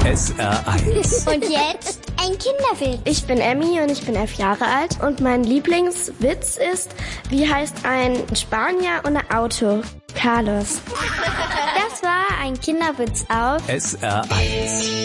SR1. Und jetzt ein Kinderwitz. Ich bin Emmy und ich bin 11 Jahre alt. Und mein Lieblingswitz ist, wie heißt ein Spanier ohne Auto? Carlos. Das war ein Kinderwitz auf SR1.